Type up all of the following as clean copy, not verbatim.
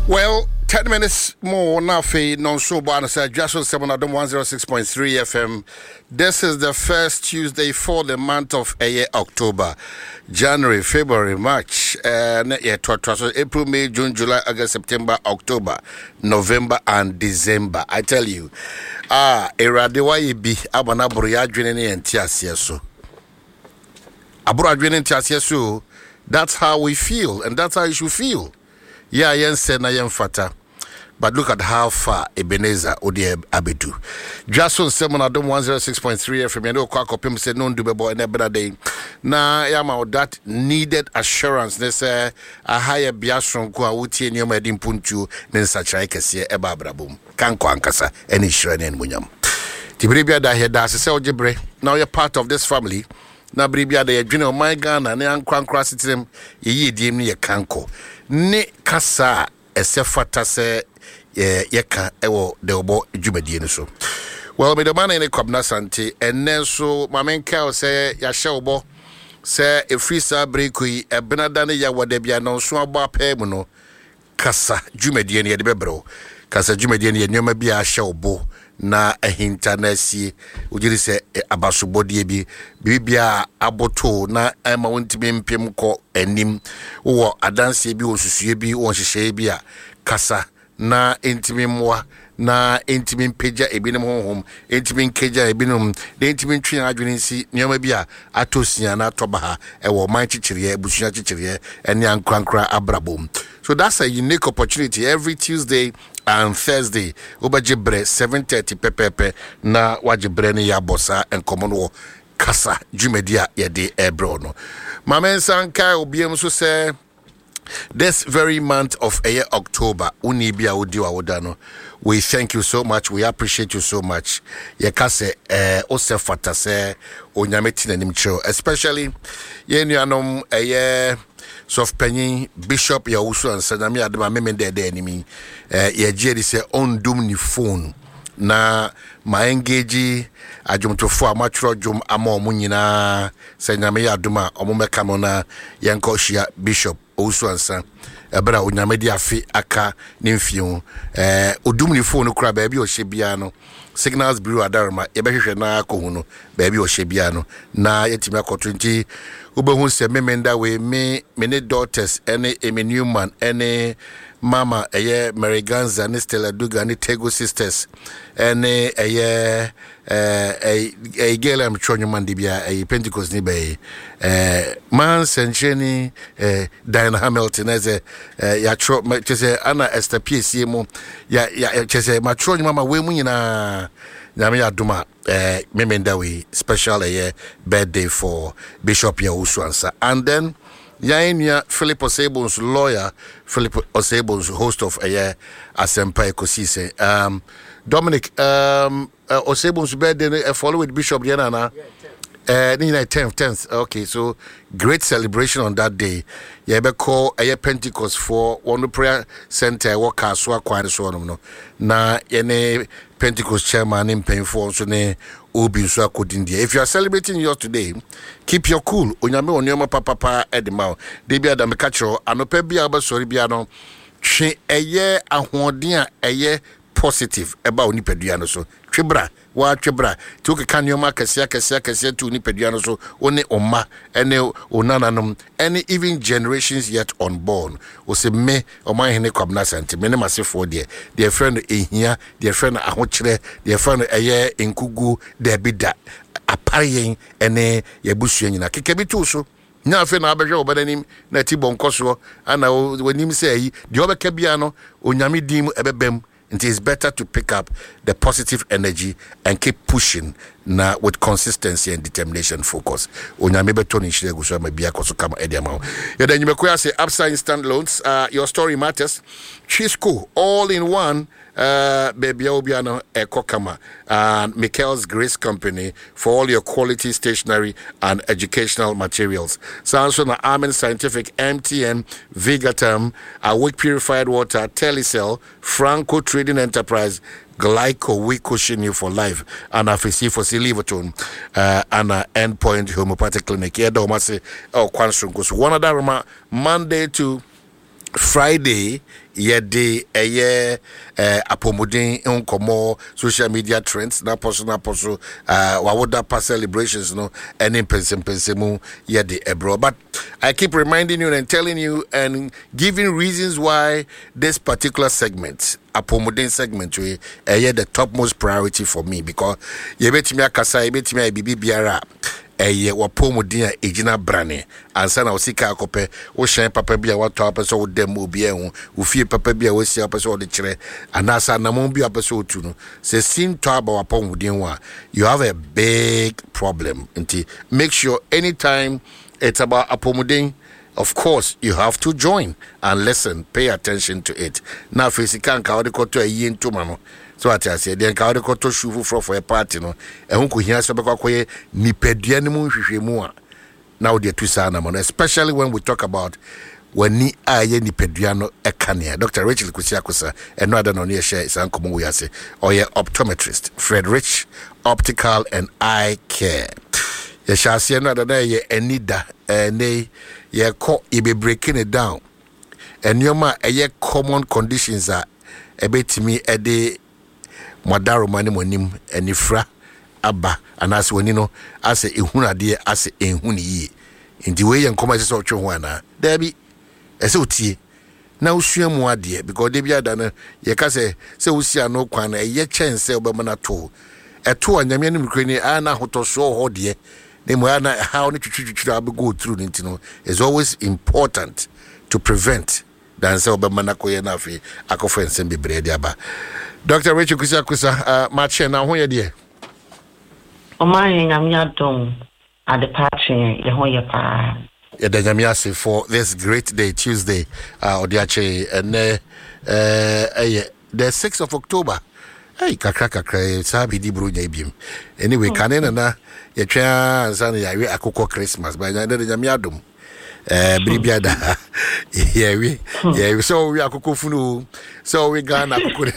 Well, 10 minutes more now for non-show bonus. Just on 106.3 FM. This is the first Tuesday for the month of October, January, February, March, April, May, June, July, August, September, October, November, and December. I tell you, Eradewa ibi abana buruya dwene and tiasieso. Abura dwene tiasieso. That's how we feel, and that's how you should feel. Yeah, yen said na yen fata. But look at how far Ebenezer Odi Abedu. Just on 106.3 FM. You know, Kwakopim said no do bebo and better day. Na yama that needed assurance. They say a higher biasron kwa uti and yoma dimpunchu nen sachai kese eba brabum. Kanko ankasa any shrine and munyam. Tibribia da here da se ojebre. Now you're part of this family. Na bribia da yedwene o my Ghana ne ankwankra sitem ye diem ne ye kanko. Ne kasa esefata se yeka ewo de obo djumedie no so. Well, me the man in the Kwabna Sante and then so my main cow say ya showbo say a free sabri a benadane ya wadebia no so aba pemu no kasa djumedie ne de bebro kasa djumedie ne nyoma bia showbo na ahinta na sie ujiri se abasobodie bi bibia aboto na ema wontimi mpem ko anim wo adanse bi osusue bi wo hyehyɛ bi a kasa na intimi mwa na intimi peja ebinom honhom intimi nkeja ebinom na intimi ntwe adwene nsi nyoma bi a atosia na toba ha ewo man chichiriye ebusua chichiriye ene ankrankra abrabom. So that's a unique opportunity every Tuesday and Thursday. Obajibre 7:30 pepepe na wajibre ni ya bossa and common war kasa jumedia yede ebro no. Mamen sanka obiem so say this very month of October unibia udiwa wodano. We thank you so much. We appreciate you so much. Yekase osefata se onyameti na nimcho, especially yenu anom Soft Penny Bishop ya usu and Sanami Adama Memende de enemy. Ye jedi se on dum ni phone na ma engage ajum to fo amatro jum ama omunyina Sanami Aduma omumeka mona yanko shia Bishop usu and San ebra onyamedi afi aka nimfiu odum ni phone kura baby o shebia no Signals Bureau Adarma yebehwehwe na akohuno baby o shebia no na yetimi akoto nti Ubehu se memenda we me daughters any Amy Newman any mama Mary Ganza ni Stella Duga ni Tego sisters any a girl am chonyo mandibia a Pentecost ni be man sencheni Diana Hamilton as ya tro chese ana Esther PCM mo ya chese matronyo mama we mu nyina Nyame aduma memenda we special birthday for Bishop Yawusuansa. And then Yainia Philip Osebon's lawyer, Philip Osebon's host of Asempa Ekosise. Dominic Osebon's birthday follow with Bishop Yanana. 10th. Okay, so great celebration on that day. Yebe call Pentecost for one prayer center work aswa kwani so no. Na yene Pentecost chairman in paying for so ne obi so akodindia. If you are celebrating yours today, keep your cool. Onyame onyoma papa edema. De bia da mekachro anope bia ba sori bia no. Twe ahoden a positive eba onipadua no so. Twebra wa twebra ti o keka nyoma kese tu onipadua no so one oma ene onananom any even generations yet unborn o se me oman hene Kwabna Sante me ne masefo de friend ehia de friend ahokyere de friend enkugu de bida aparyen ene yabusua nyina keke bi tu so nya afi na abehwe obadanim na ti bonkoso ana wanim se yi de obeka bia no onyame dim ebebem. It is better to pick up the positive energy and keep pushing now with consistency and determination focus. Onyame betoni shire guso ma bia koso kama ediama. Ya then you may say Absa Instant Loans, your story matters. Chisco all in one baby obiano ekokama and Michael's Grace Company for all your quality stationery and educational materials. Samsung Amen Scientific, MTN, Vigatam, Awake Purified Water, Telecel, Franco Trading Enterprise, Glyco, we cushion you for life, and AFC for Liverton, and Endpoint Homeopathic Clinic. Here, do must say, oh, Kwansung goes one of that Monday to Friday, yede apomodin nkomo social media trends na poso wawoda past celebrations no any pensemu yede ebro. But I keep reminding you and telling you and giving reasons why this particular segment, apomodin segment, the topmost priority for me, because yebetimi akasa yebetimi bibi biara wapomodin ejina brane ansa na osika akope wo hyen papa bia wato apeso wo dem obi ehun wo fie papa bia wo sia apeso wo de kire anasa namon bia apeso otu no se sin to aba wapomodin wa you have a big problem. Make sure anytime it's about apomodin, of course you have to join and listen, pay attention to it. Now fisika nka wo de koto ayi ntoma no so what I say, then Kaudi Koto Shuvu for a party, no, and who could hear Sabakoye, Nipedianimu Shimua. Now, dear Tusanamon, especially when we talk about when ni aye Nipediano Ekania, Dr. Rachel Kusiakusa, and no other no near share is Uncle Muyase, or your optometrist, Fred Rich, Optical and Eye Care. You shall see another day, ye enida, nay, ye call, ye be breaking it down. And your ma, ye common conditions are a bit to me a day. Madaro mani monim enifra aba anase woni no ase ehunade ase ehuni yi nti we yen koma se so twe ho ana da bi ese otie na usua mu ade because de bi ada na ye ka se usia no kwan na ye chense obema to eto anyame no mkreni ana hotoso ho de ne mo ana how ne twitwitwi abi go through nti no is always important to prevent than se obema na koye na afi akofense bebre de aba. Dr. Rachel Kusa, Marche, now who are you? Oh, my, I'm not done at the party. The for this great day, Tuesday, Odiache, and the 6th of October. Hey, kakra, sabi di bro nyabim. Anyway, kanena na ye twa ansa ya we akoko Christmas, but na de nyamiadom. Bribiada. Yeah, we so we akoko funu. So we Ghana akoko.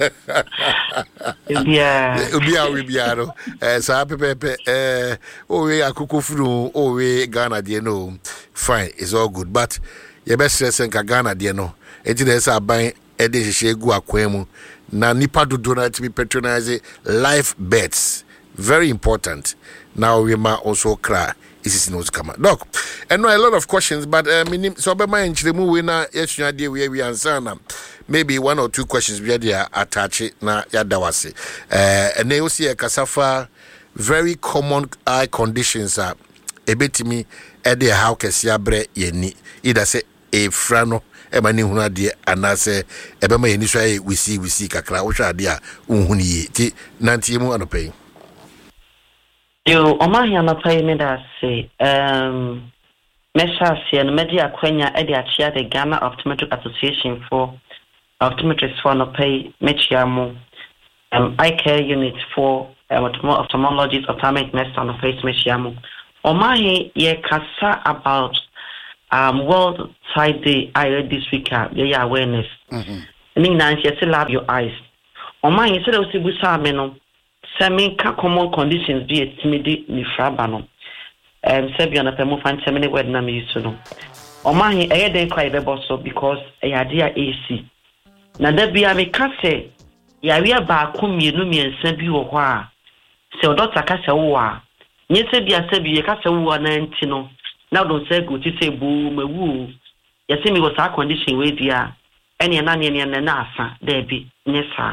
Yeah. We biaro. Sa pepe we akoko funu, we Ghana de no. Fine, it's all good, but ye best stress nka Ghana de no. Enti dey say aban e de hye gu akwemu. Na nipa dodo na to be patronize life bets. Very important. Now we ma also cry. Is no come doc and a lot of questions, but so be my nchiremu we na yesua de we answer na maybe one or two questions we dey attach na yadawase and they see a kasafa very common eye conditions are ebetimi e dey how kesi abre yeni either say e frano e mani hunu de anase e be ma yeni so we see kakra wo hwa de a unhunu yi ti nantiemu anopai. You Omahia na pay me that say Meshasi and Media Quenya Edia Chia the Ghana Optometric Association for optometrists for no pay Mechiamu eye care unit for ophthalmologists ophthalmic nurse on the face Mechiamu. Omahi ye kasa about World Side Day I this week yeah awareness. Meaning Nancy still have your eyes. Omahi said Osibusa meno. Semi common conditions be a timid ni frabano. Sebian of the movement semi word na me used to know. O my air then cry the boss because a idea AC. Now there be a case, ya we are back whom you know me and send you a while. So Dr. Cassawa. Yes, Sebi a Cassawa 19. Now don't say good to say boom, a woo. Yes, me was our condition with ya. Any and nasa, there be, yes, sir.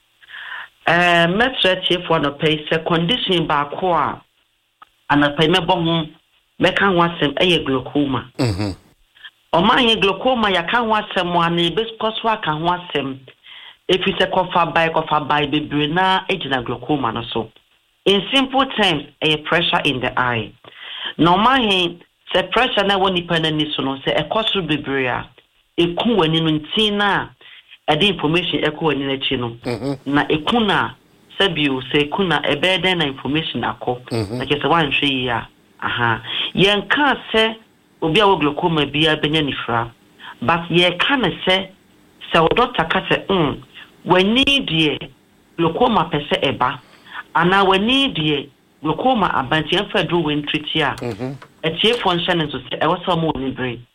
Metre chief one of pay se condition ba kwa and a payment bomb mekan wasem a glaucoma. O my glaucoma ya can wasem one best coswa can wasem if it's a cofa by bebrina agent glaucoma no so. In simple terms, a pressure in the eye. No my se pressure na woni penani so no se e koso bebrea e ku wani no ntina the information echo in the chino. Na ekuna sabio say kuna a bed and information ako. Like it's a 1 3 year. Aha. Yen can't say Obia glaucoma be a benyanifra. But ye can say so Dr. Kase when need ye glaucoma per se eba. And now when need ye glaucoma abantian federal win treatia. A chief function to say I was some more brain.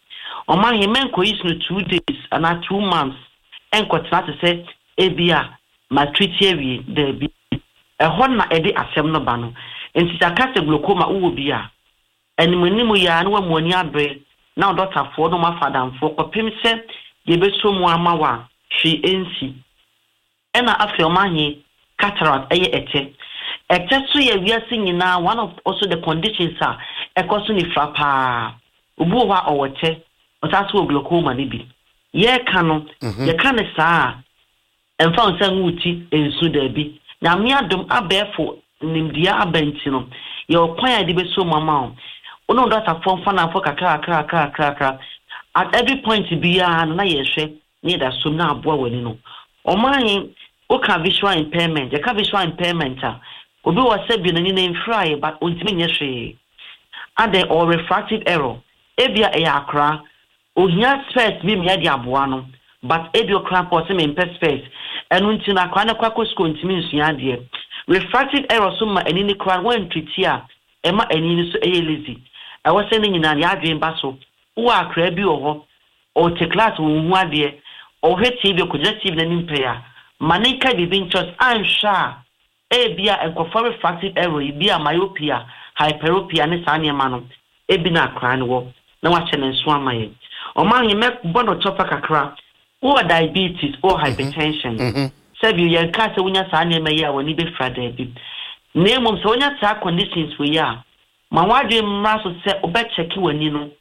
Oma he men ko is no 2 days and 2 months enkotena to say ebia ma treat here there be ɛhɔ na ɛde asɛm no ba no enti saka sɛ glaucoma wo bia animanimu ya na wamuani abre na dɔtafoɔ no ma fadamfoɔ kɔpem sɛ yebeso mu ama wa hwe ensi ɛna afei ɔmahe cataract ɛyɛ ɛtɛ so yɛ wiase nyinaa one of also the conditions a ɛkɔ so ni frapa obu hɔ a ɔwɔtɛ ɔtaso glaucoma ne bi yɛ ka no yɛ ka ne saa ɛmfa nsa nguti ensu da bi na me adom abɛfo nimdia abanti no ye okwan ade beso mama o ono data fon fana fo kakra at every point bia na ye hwe ne da so na aboa wani no o man o ka visual impairment ka visual impairment a obi wo se bi na ni na mfrae but ontimi nye hwe ade or refractive error ebia e akra ohia space bi me de aboa no but ebi okra po se me space enu nti na kwa na kwako sko ntimi nsua de refractive error so ma eni ni kra wan treaty a ema eni ni so lazy I was saying nyina ya adwen ba so wo akra bi wo ho o te class wo hu ade o heti bi ko TV na nimpe ya manika bi binchos ansha bia enkofor refractive error bia myopia hyperopia ne sa ne ma no ebi na akra ne wo na wa che ne nso amaye o man ye me bono chopa kakra or diabetes or hypertension. Sabi you can't say when you're saying me ya when you be Friday. Name so when you're conditions we are. My wife must say obe check you when you know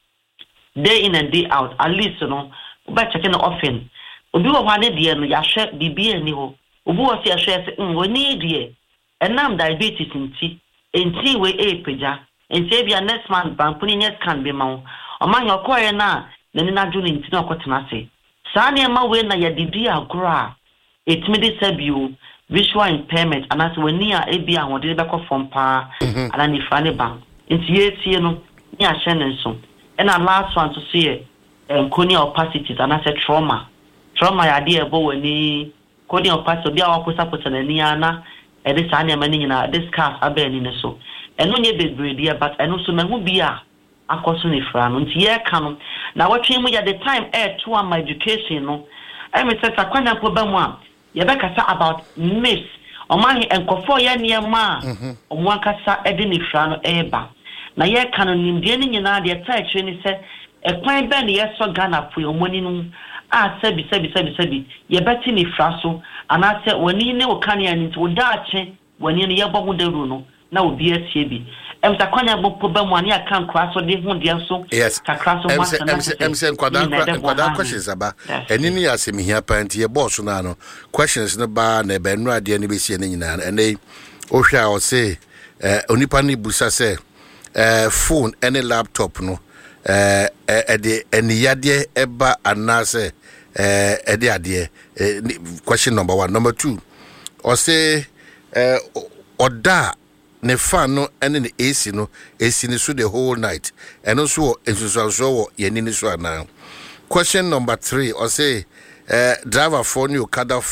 day in and day out at least you know obe checking often. Obi wa wane die no ya hwe bibie ni ho. Obi wa se ya hwe se woni die. Enam diabetes nti we peja. Nti bia next month bampuni next can be ma. O man your koye na ni na dwuni nti na okotena se. Sani ma we na ya didi agora etimi de sabio visual impairment anase wani a ebia hode be ko fom pa ana ni fa ne ba nti yetie no ni a hye ne nso na last one to see corneal opacities anase trauma ya de ebo wani corneal opacity bia wa posa na ni ana e de sani ma ni nyina discuss abani ne so eno nye bebre dia but eno so mahu bia akoso ni fra no nti ye ka no na watwe mu ya the time to my education no I me say sakwanya problem a ye be kasa about myths o man enkofo ya niema o mu akasa e de ni fra no eba na ye ka no nimdie ni nyina de ta akire ni se ekwan be ne ye so Ghana fu omoni no a sabi ye beti ni fra so ana se wani ne o kan ya ni nti wo da ache wani ne ye bogu daru no na obi atie bi emsakwanya bo problem wani akan kraso de hu de so kakraso emse kwada questions aba enini ya se mihia panti ye boss na no questions no ba na be nu ade ne be sie ne nyina ene o hwa o se onipa ni busa se phone any laptop no de eniyade eba anase ede ade question number 1 number 2 o se oda ne fan no ene ne AC no AC ni so the whole night and also ensuso ye ni so ana. Question number 3 or say driver for new kada